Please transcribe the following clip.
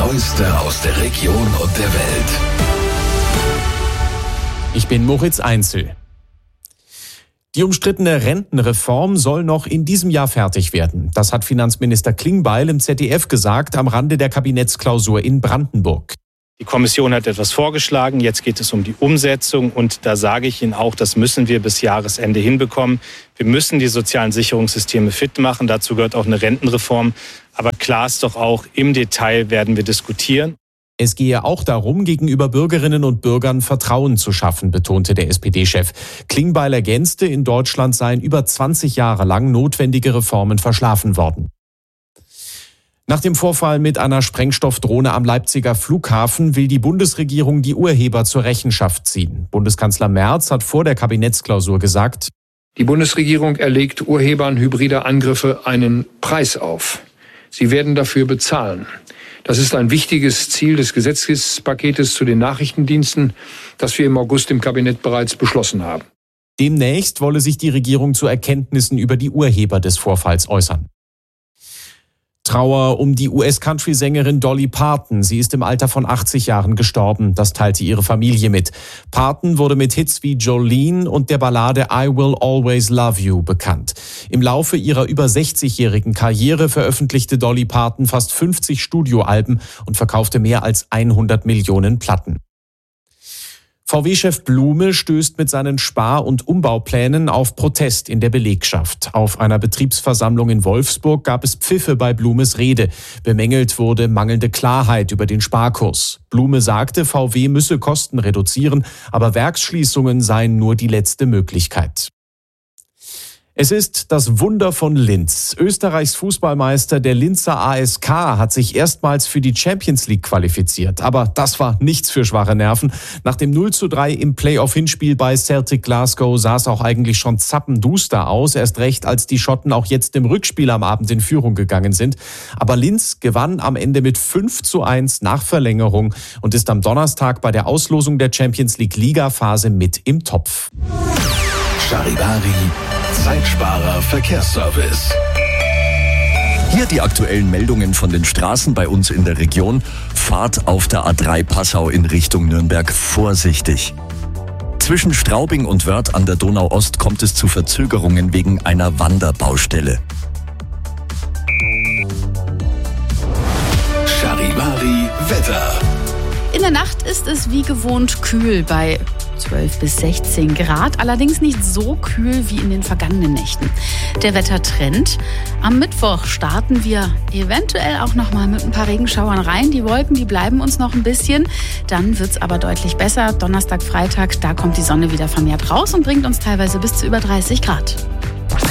Neueste aus der Region und der Welt. Ich bin Moritz Einzel. Die umstrittene Rentenreform soll noch in diesem Jahr fertig werden. Das hat Finanzminister Klingbeil im ZDF gesagt am Rande der Kabinettsklausur in Brandenburg. Die Kommission hat etwas vorgeschlagen, jetzt geht es um die Umsetzung und da sage ich Ihnen auch, das müssen wir bis Jahresende hinbekommen. Wir müssen die sozialen Sicherungssysteme fit machen, dazu gehört auch eine Rentenreform. Aber klar ist doch auch, im Detail werden wir diskutieren. Es gehe auch darum, gegenüber Bürgerinnen und Bürgern Vertrauen zu schaffen, betonte der SPD-Chef. Klingbeil ergänzte, in Deutschland seien über 20 Jahre lang notwendige Reformen verschlafen worden. Nach dem Vorfall mit einer Sprengstoffdrohne am Leipziger Flughafen will die Bundesregierung die Urheber zur Rechenschaft ziehen. Bundeskanzler Merz hat vor der Kabinettsklausur gesagt: Die Bundesregierung erlegt Urhebern hybrider Angriffe einen Preis auf. Sie werden dafür bezahlen. Das ist ein wichtiges Ziel des Gesetzespaketes zu den Nachrichtendiensten, das wir im August im Kabinett bereits beschlossen haben. Demnächst wolle sich die Regierung zu Erkenntnissen über die Urheber des Vorfalls äußern. Trauer um die US-Country-Sängerin Dolly Parton. Sie ist im Alter von 80 Jahren gestorben. Das teilte ihre Familie mit. Parton wurde mit Hits wie Jolene und der Ballade I Will Always Love You bekannt. Im Laufe ihrer über 60-jährigen Karriere veröffentlichte Dolly Parton fast 50 Studioalben und verkaufte mehr als 100 Millionen Platten. VW-Chef Blume stößt mit seinen Spar- und Umbauplänen auf Protest in der Belegschaft. Auf einer Betriebsversammlung in Wolfsburg gab es Pfiffe bei Blumes Rede. Bemängelt wurde mangelnde Klarheit über den Sparkurs. Blume sagte, VW müsse Kosten reduzieren, aber Werksschließungen seien nur die letzte Möglichkeit. Es ist das Wunder von Linz. Österreichs Fußballmeister, der Linzer ASK, hat sich erstmals für die Champions League qualifiziert. Aber das war nichts für schwache Nerven. Nach dem 0:3 im Playoff-Hinspiel bei Celtic Glasgow sah es auch eigentlich schon zappenduster aus. Erst recht, als die Schotten auch jetzt im Rückspiel am Abend in Führung gegangen sind. Aber Linz gewann am Ende mit 5:1 nach Verlängerung und ist am Donnerstag bei der Auslosung der Champions League Liga-Phase mit im Topf. Charivari, Zeitsparer Verkehrsservice. Hier die aktuellen Meldungen von den Straßen bei uns in der Region. Fahrt auf der A3 Passau in Richtung Nürnberg vorsichtig. Zwischen Straubing und Wörth an der Donau-Ost kommt es zu Verzögerungen wegen einer Wanderbaustelle. Charivari Wetter. In der Nacht ist es wie gewohnt kühl bei 12 bis 16 Grad, allerdings nicht so kühl wie in den vergangenen Nächten. Der Wettertrend: Am Mittwoch starten wir eventuell auch noch mal mit ein paar Regenschauern rein. Die Wolken, die bleiben uns noch ein bisschen. Dann wird es aber deutlich besser. Donnerstag, Freitag, da kommt die Sonne wieder vermehrt raus und bringt uns teilweise bis zu über 30 Grad.